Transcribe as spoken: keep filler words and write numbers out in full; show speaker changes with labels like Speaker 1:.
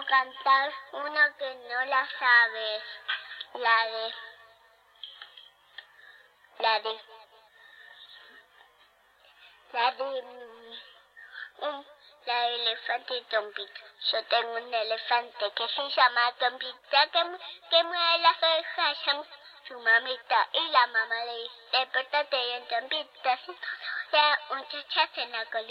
Speaker 1: cantar una que no la sabes. La de... La de... La de... Un, la de elefante y Tompita. Yo tengo un elefante que se llama Tompita, que, que mueve las orejas, llama a su mamita. Y la mamá le dice, despertate bien, Tompita. Si no, un chachazo en la colita.